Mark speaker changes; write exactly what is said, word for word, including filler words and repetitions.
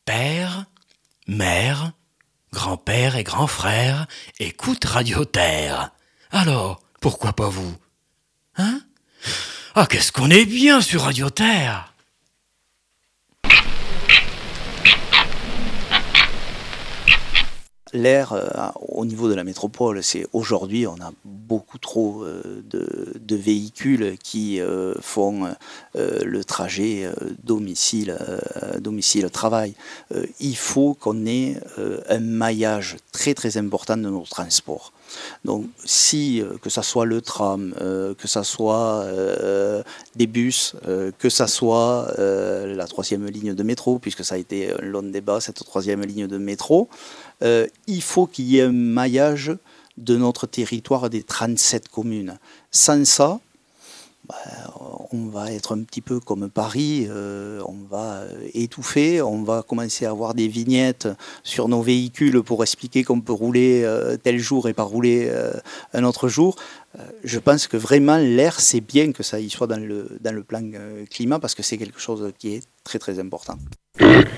Speaker 1: Père, mère, grand-père et grand-frère écoutent Radio Terre. Alors, pourquoi pas vous? Hein? Ah, qu'est-ce qu'on est bien sur Radio Terre!
Speaker 2: L'air euh, au niveau de la métropole, c'est aujourd'hui, on a beaucoup trop euh, de, de véhicules qui euh, font euh, le trajet euh, domicile, euh, domicile-travail. Euh, il faut qu'on ait euh, un maillage très très important de nos transports. Donc si, euh, que ça soit le tram, euh, que ça soit euh, des bus, euh, que ça soit euh, la troisième ligne de métro, puisque ça a été un long débat, cette troisième ligne de métro, Euh, il faut qu'il y ait un maillage de notre territoire des trente-sept communes. Sans ça, bah, on va être un petit peu comme Paris, euh, on va étouffer, on va commencer à avoir des vignettes sur nos véhicules pour expliquer qu'on peut rouler euh, tel jour et pas rouler euh, un autre jour. Euh, je pense que vraiment l'air, c'est bien que ça y soit dans le, dans le plan euh, climat parce que c'est quelque chose qui est très très important.